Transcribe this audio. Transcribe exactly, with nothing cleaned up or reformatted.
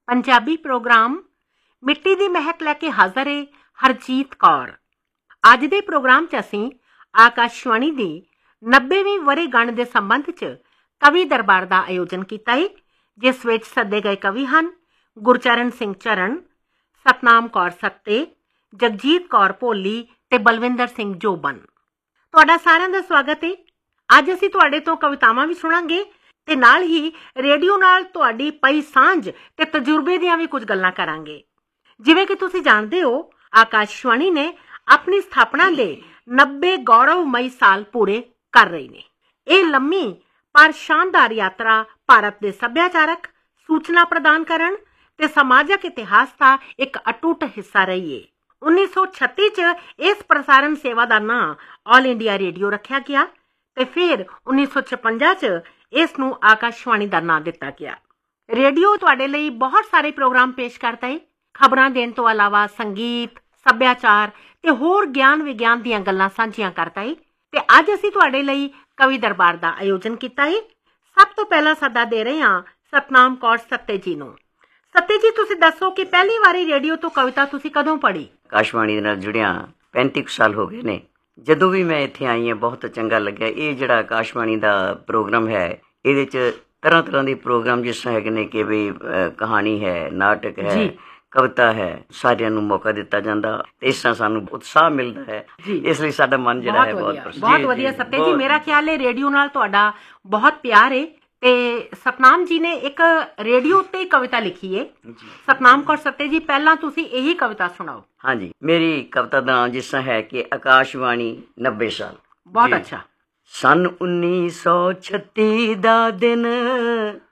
Punjabi programme ਮਿੱਟੀ ਦੀ ਮਹਿਕ ਲੈ ਕੇ ਹਾਜ਼ਰ ਹੈ ਹਰਜੀਤ ਕੌਰ। ਅੱਜ ਦੇ ਪ੍ਰੋਗਰਾਮ 'ਚ ਅਸੀਂ ਆਕਾਸ਼ਵਾਣੀ ਦੀ ਨੱਬੇਵੀਂ ਵਰ੍ਹੇਗੰਢ ਦੇ ਸੰਬੰਧ 'ਚ ਕਵੀ ਦਰਬਾਰ ਦਾ ਆਯੋਜਨ ਕੀਤਾ ਹੈ, ਜਿਸ ਵਿੱਚ ਸੱਦੇ ਗਏ ਕਵੀ ਹਨ ਗੁਰਚਰਨ ਸਿੰਘ ਚਰਨ, ਸਤਨਾਮ ਕੌਰ ਸੱਤੇ, ਜਗਜੀਤ ਕੌਰ ਭੋਲੀ ਤੇ ਬਲਵਿੰਦਰ ਸਿੰਘ ਜੋਬਨ। ਤੁਹਾਡਾ ਸਾਰਿਆਂ ਦਾ ਸਵਾਗਤ ਹੈ। ਅੱਜ ਅਸੀਂ ਤੁਹਾਡੇ ਤੋਂ ਕਵਿਤਾਵਾਂ ਵੀ ਸੁਣਾਂਗੇ ਤੇ ਨਾਲ ਹੀ ਰੇਡੀਓ ਨਾਲ ਤੁਹਾਡੀ ਪਈ ਸਾਂਝ ਤੇ ਤਜਰਬੇ ਦੀਆਂ ਵੀ ਕੁਝ ਗੱਲਾਂ ਕਰਾਂਗੇ। ਜਿਵੇਂ ਕਿ ਤੁਸੀਂ ਜਾਣਦੇ ਹੋ, ਆਕਾਸ਼ਵਾਣੀ ਨੇ ਆਪਣੀ ਸਥਾਪਨਾ ਦੇ ਨੱਬੇ ਗੌਰਵਮਈ ਸਾਲ ਪੂਰੇ ਕਰ ਰਹੀ ਨੇ। ਇਹ ਲੰਮੀ ਪਰ ਸ਼ਾਨਦਾਰ ਯਾਤਰਾ ਭਾਰਤ ਦੇ ਸੱਭਿਆਚਾਰਕ, ਸੂਚਨਾ ਪ੍ਰਦਾਨ ਕਰਨ ਤੇ ਸਮਾਜਿਕ ਇਤਿਹਾਸ ਦਾ ਇੱਕ ਅਟੁੱਟ ਹਿੱਸਾ ਰਹੀ ਹੈ। ਉੱਨੀ ਸੌ ਛੱਤੀ 'ਚ ਇਸ ਪ੍ਰਸਾਰਣ ਸੇਵਾ ਦਾ ਨਾਂ ਆਲ ਇੰਡੀਆ ਰੇਡੀਓ ਰੱਖਿਆ ਗਿਆ ਤੇ ਫਿਰ ਉੱਨੀ ਸੌ ਛਪੰਜਾ 'ਚ ਇਸ ਨੂੰ ਆਕਾਸ਼ਵਾਣੀ ਦਾ ਨਾਂ ਦਿੱਤਾ ਗਿਆ। ਰੇਡੀਓ ਤੁਹਾਡੇ ਲਈ ਬਹੁਤ ਸਾਰੇ ਪ੍ਰੋਗਰਾਮ ਪੇਸ਼ ਕਰਦਾ ਹੈ। ਖਬਰਾਂ ਦੇਣ ਤੋਂ ਇਲਾਵਾ ਸੰਗੀਤ, ਸੱਭਿਆਚਾਰ ਤੇ ਹੋਰ ਗਿਆਨ ਵਿਗਿਆਨ ਦੀਆਂ ਗੱਲਾਂ ਸਾਂਝੀਆਂ ਕਰਦਾ ਹੈ। ਤੇ ਅੱਜ ਅਸੀਂ ਤੁਹਾਡੇ ਲਈ ਕਵੀ ਦਰਬਾਰ ਦਾ ਆਯੋਜਨ ਕੀਤਾ ਹੈ। ਸਭ ਤੋਂ ਪਹਿਲਾਂ ਸੱਦਾ ਦੇ ਰਹੇ ਹਾਂ ਸਤਨਾਮ ਕੌਰ ਸੱਤੇ ਜੀ ਨੂੰ। ਸੱਤੇ ਜੀ, ਤੁਸੀਂ ਦੱਸੋ ਕਿ ਪਹਿਲੀ ਵਾਰੀ ਰੇਡੀਓ ਤੋਂ ਕਵਿਤਾ ਤੁਸੀਂ ਕਦੋਂ ਪੜ੍ਹੀ? ਆਕਾਸ਼ਵਾਣੀ ਦੇ ਨਾਲ ਜੁੜਿਆ ਪੈਂਤੀ ਕੁ ਸਾਲ ਹੋ ਗਏ ਨੇ। ਜਦੋਂ ਵੀ ਮੈਂ ਇੱਥੇ ਆਈ ਹਾਂ ਬਹੁਤ ਚੰਗਾ ਲੱਗਿਆ। ਇਹ ਜਿਹੜਾ ਆਕਾਸ਼ਵਾਣੀ ਦਾ ਪ੍ਰੋਗਰਾਮ ਹੈ, ਇਹਦੇ 'ਚ ਤਰ੍ਹਾਂ ਤਰ੍ਹਾਂ ਦੇ ਪ੍ਰੋਗਰਾਮ ਜਿਸ ਤਰ੍ਹਾਂ ਹੈਗੇ ਨੇ ਕਿ ਵੀ ਕਹਾਣੀ ਹੈ, ਨਾਟਕ ਹੈ, ਕਵਿਤਾ ਹੈ, ਸਾਰਿਆਂ ਨੂੰ ਮੌਕਾ ਦਿੱਤਾ ਜਾਂਦਾ। ਇਸ ਤਰ੍ਹਾਂ ਸਾਨੂੰ ਉਤਸ਼ਾਹ ਮਿਲਦਾ ਹੈ। ਇਸ ਲਈ ਸਾਡਾ ਮਨ ਜਿਹੜਾ ਹੈ ਬਹੁਤ ਬਹੁਤ ਵਧੀਆ। ਸੱਤੇ ਜੀ, ਮੇਰਾ ਖਿਆਲ ਹੈ ਰੇਡੀਓ ਨਾਲ ਤੁਹਾਡਾ ਬਹੁਤ ਪਿਆਰ ਹੈ ਤੇ ਸਤਨਾਮ ਜੀ ਨੇ ਇੱਕ ਰੇਡੀਓ ਉੱਤੇ ਕਵਿਤਾ ਲਿਖੀ ਹੈ। ਸਤਨਾਮ ਕੌਰ ਸੱਤੇ ਜੀ, ਪਹਿਲਾਂ ਤੁਸੀਂ ਇਹੀ ਕਵਿਤਾ ਸੁਣਾਓ। ਹਾਂਜੀ, ਮੇਰੀ ਕਵਿਤਾ ਦਾ ਨਾਮ ਜਿਸ ਤਰ੍ਹਾਂ ਹੈ ਕਿ ਆਕਾਸ਼ਵਾਣੀ ਨੱਬੇ ਸਾਲ। ਬਹੁਤ ਅੱਛਾ। ਸੰਨ ਉੱਨੀ ਸੌ ਛੱਤੀ ਦਾ ਦਿਨ